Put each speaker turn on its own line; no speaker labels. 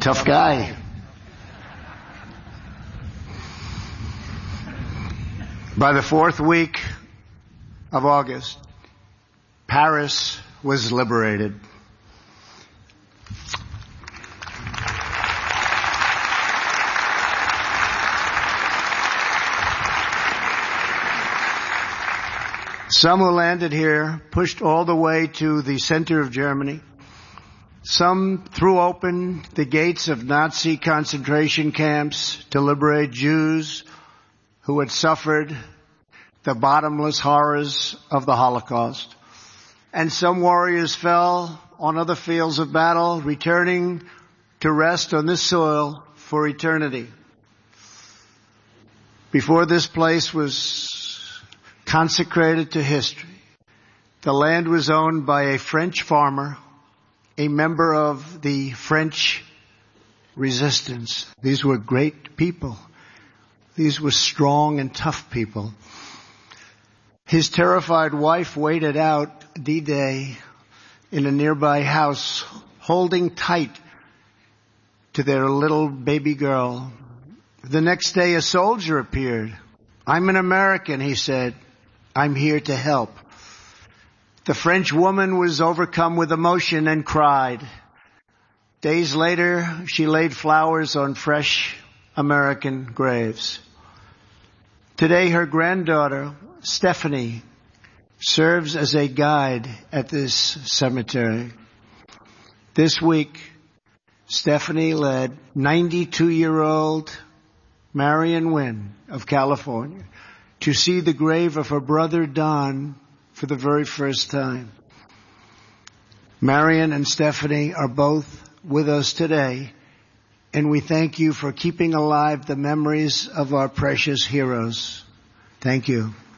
Tough guy. By the fourth week of August, Paris was liberated. Some who landed here pushed all the way to the center of Germany. Some threw open the gates of Nazi concentration camps to liberate Jews who had suffered the bottomless horrors of the Holocaust. And some warriors fell on other fields of battle, returning to rest on this soil for eternity. Before this place was consecrated to history, the land was owned by a French farmer, a member of the French resistance. These were great people. These were strong and tough people. His terrified wife waited out D-Day in a nearby house, holding tight to their little baby girl. The next day, a soldier appeared. "I'm an American," he said. "I'm here to help." The French woman was overcome with emotion and cried. Days later, she laid flowers on fresh American graves. Today, her granddaughter, Stephanie, serves as a guide at this cemetery. This week, Stephanie led 92-year-old Marion Wynn of California to see the grave of her brother Don for the very first time. Marion and Stephanie are both with us today, and we thank you for keeping alive the memories of our precious heroes. Thank you.